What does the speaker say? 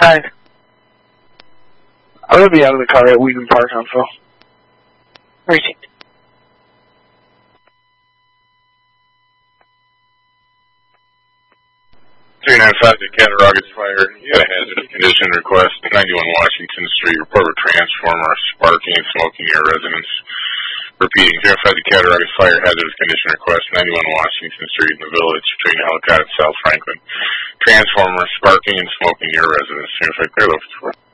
Hi. I'm going to be out of the car at Wheaton Park, Huntsville. Reaching. 395 to Cattaraugus Fire. You got a hazardous condition request. 91 Washington Street. Report of transformer sparking and smoking near residence. Repeating, 305 to Cattaraugus Fire. Hazardous condition request. 91 Washington Street in the village between Ellicott and South Franklin. Transformer sparking and smoking near residence. 305 clear, 4.